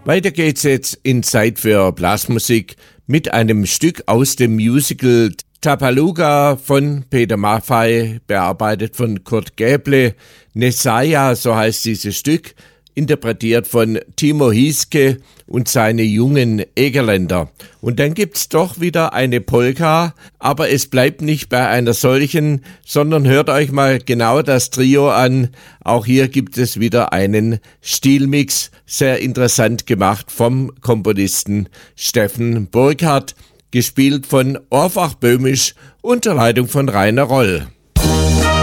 Weiter geht's jetzt in Zeit für Blasmusik mit einem Stück aus dem Musical Tabaluga von Peter Maffay, bearbeitet von Kurt Gäble. Nesaya, so heißt dieses Stück, interpretiert von Timo Hieske und seine jungen Egerländer. Und dann gibt's doch wieder eine Polka, aber es bleibt nicht bei einer solchen, sondern hört euch mal genau das Trio an. Auch hier gibt es wieder einen Stilmix, sehr interessant gemacht vom Komponisten Steffen Burkhardt, gespielt von Orfach Böhmisch unter Leitung von Rainer Roll.